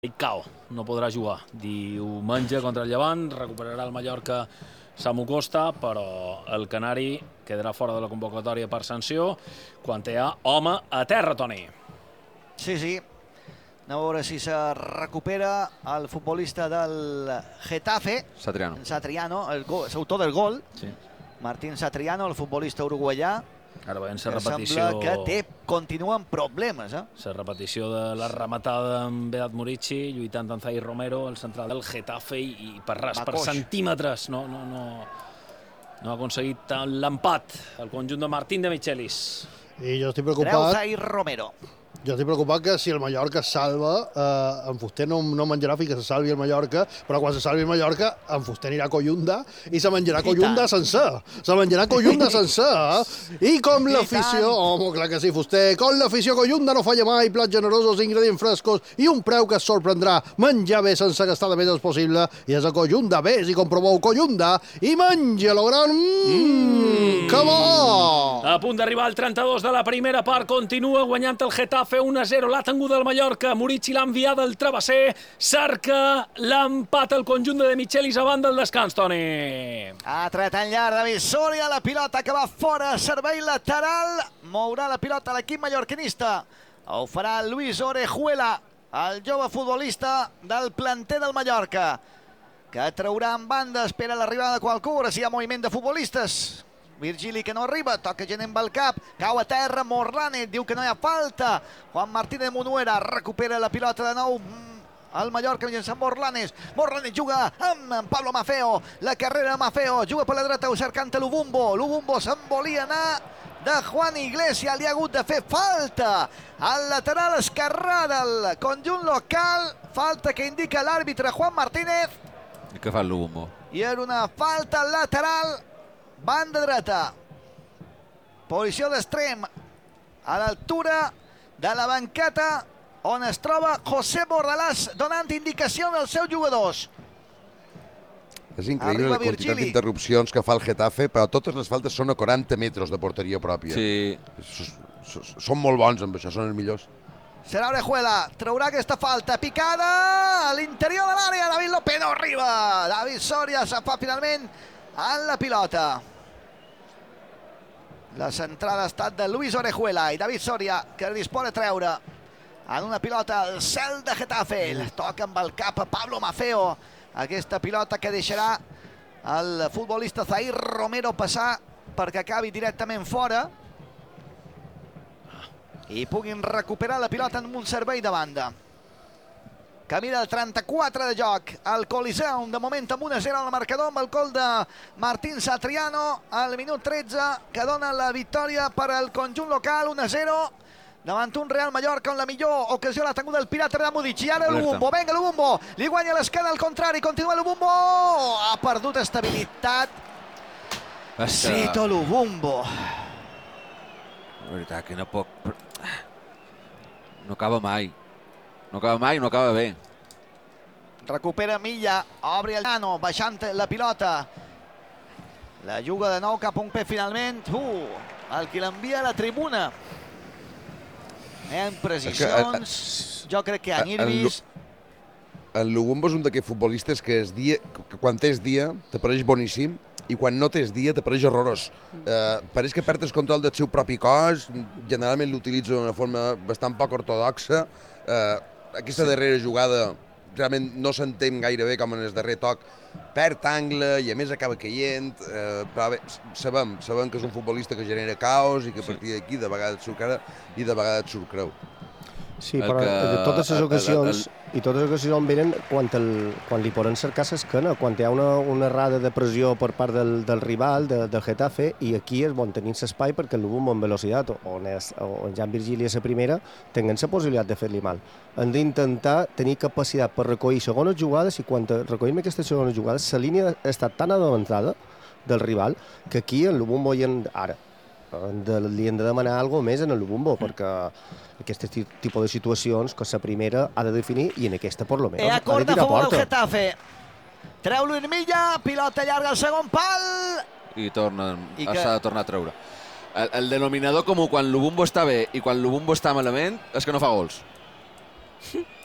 Cao no podrà jugar. Diumenge contra el Llevant, recuperarà el Mallorca Samu Costa, però el canari quedarà fora de la convocatòria per sanció quan hi ha home a terra, Toni. Sí. A veure si se recupera el futbolista del Getafe. Satriano, l'autor del gol. Sí. Martín Satriano, el futbolista uruguaià. Ara veiem la que repetició... sembla que continua amb problemes, La repetició de la rematada amb Vedat Murici, lluitant amb Zaire Romero, el central del Getafe, i per res, per centímetres, no ha aconseguit l'empat el conjunt de Martín de Michelis. I jo estic preocupat... Treu Zaire Romero. Jo estic preocupat que si el Mallorca es salva, en Fuster no menjarà fins que se salvi el Mallorca, però quan se salvi el Mallorca, en Fuster anirà a Collunda i se menjarà Collunda sencer. Se menjarà Collunda sencer. I com l'afició... Home, clar que sí, Fuster. Com l'afició Collunda no falla mai, plats generosos, ingredients frescos i un preu que es sorprendrà. Menjar bé sense gastar de més és possible. I és a Collunda. Ves i comproveu Collunda i menja-lo gran. Que bo! A punt d'arribar al 32 de la primera part, continua guanyant el Getafe 1-0, l'ha tinguda el Mallorca, Murici l'ha enviada al travesser, cerca l'empat al conjunt de Michelis a banda del descans, Toni. Ha tret en llarg David Soria, la pilota que va fora, servei lateral, mourà la pilota l'equip mallorquinista. Ho farà Luis Orejuela, el jove futbolista del planter del Mallorca, que traurà en banda, espera l'arribada de qualcú, ara si hi ha moviment de futbolistes. Virgili que no arriba, toca gent amb el cap, cau a terra, Morlanes, diu que no hi ha falta. Juan Martínez Munuera recupera la pilota de nou. El Mallorca llençant Morlanes. Morlanes juga amb Pablo Maffeo. La carrera de Maffeo, juga per la dreta cercant l'Ubumbo. L'Ubumbo se'n volia anar de Juan Iglesias, li ha hagut de fer falta al lateral esquerrà del conjunt local. Falta que indica l'àrbitre Juan Martínez. I què fa l'Ubumbo? I era una falta lateral. Banda dreta, posició d'extrem a l'altura de la banqueta on es troba José Bordalàs donant indicacions als seus jugadors. És increïble la quantitat d'interrupcions que fa el Getafe, però totes les faltes són a 40 metres de porteria pròpia. Sí. Són molt bons amb això, són els millors. Serà Orejuela, traurà aquesta falta, picada a l'interior de l'àrea, David López no arriba. David Soria se'n fa finalment en la pilota. La centrada ha estat de Luis Orejuela i David Soria, que dispone a treure en una pilota al cel de Getafe. Toca amb el cap a Pablo Maffeo. Aquesta pilota que deixarà el futbolista Zaire Romero passar perquè acabi directament fora i puguin recuperar la pilota amb un servei de banda. Camí del 34 de joc, al Coliseum, de moment amb 1-0 al marcador, amb el gol de Martín Satriano al minut 13, que dona la victòria per al conjunt local, 1-0, davant un Real Mallorca, on la millor ocasió l'ha tinguda el Pirata de Murici. I ara l'Ubumbo, venga l'Ubumbo, li guanya l'esquena al contrari, continua l'Ubumbo, ha perdut estabilitat. Cito l'Ubumbo. La veritat que no pot... No acaba mai. No acaba mai, no acaba bé. Recupera Milla, obre el Nano, baixant la pilota. La juga de nou cap a un peu finalment. El que l'envia a la tribuna. En precisions, jo crec que Anirvis... El Lubumbo és un d'aquests futbolistes que quan tens dia t'apareix boníssim i quan no tens dia t'apareix horrorós. Pareix que perd el control del seu propi cos, generalment l'utilitza d'una forma bastant poc ortodoxa. Aquesta darrera jugada realment no s'entén gaire bé com en el darrer toc. Perd angle i a més acaba caient. Però bé, sabem que és un futbolista que genera caos i que a partir d'aquí de vegades surt cara i de vegades surt creu. Sí, però totes les ocasions on venen quan li poden cercar l'esquena, quan hi ha una errada de pressió per part del rival, del Getafe, i aquí és bon tenir l'espai perquè el Lubumbo amb velocitat o en Jan Virgili a la primera tenen la possibilitat de fer-li mal. Hem d'intentar tenir capacitat per recollir segones jugades i quan recollim aquestes segones jugades la línia ha estat tan avançada del rival que aquí en Lubumbo ara li hem de demanar alguna més en el Lubumbo, perquè aquest tipus de situacions que la primera ha de definir i en aquesta per lo menys ha de acord a tirar favor porta. del Getafe. Treu Luis Milla, pilota llarga al segon pal. I s'ha de tornar a treure. El denominador comú quan l'Ubumbo està bé i quan l'Ubumbo està malament és que no fa gols.